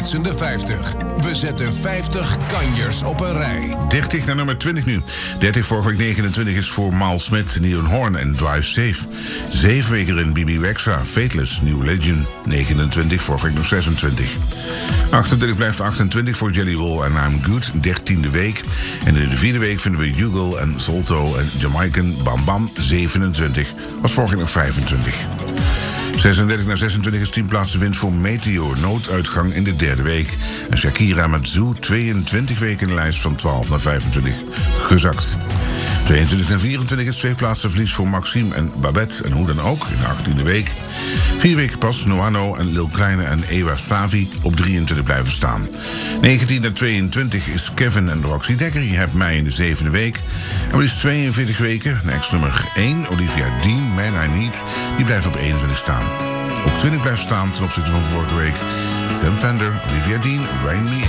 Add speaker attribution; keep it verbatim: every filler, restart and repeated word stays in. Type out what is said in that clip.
Speaker 1: flitsende vijftig. We zetten vijftig kanjers op een rij.
Speaker 2: dertig naar nummer twintig nu. dertig vorige week negenentwintig is voor Mal Smith, Neon Horn en Drive Safe. Zeven weken in B B Rexha, Fateless, New Religion. negenentwintig, vorige week nog zesentwintig. achtentwintig blijft achtentwintig voor Jelly Roll en I'm Good, dertiende week. En in de vierde week vinden we Hugo en Solto en Jamaican Bam Bam, zevenentwintig. Was vorige week nog vijfentwintig. zesendertig naar zesentwintig is tien plaatsen winst voor Meteor, nooduitgang in de derde week. En Shakira met Zoo, tweeëntwintig weken in de lijst van twaalf naar vijfentwintig gezakt. tweeëntwintig naar vierentwintig is twee plaatsen verlies voor Maxime en Babette en hoe dan ook in de achttiende week. Vier weken pas Noano en Lil Kleine en Ewa Savi op drieëntwintig blijven staan. negentien naar tweeëntwintig is Kevin en Roxy Dekker. Je hebt mij in de zevende week. En maar liefst tweeënveertig weken. Next nummer één, Olivia Dean, Man I Need. Die blijft op eenentwintig staan. Op twintig blijft staan ten opzichte van vorige week. Sam Fender, Olivia Dean, Rain Me.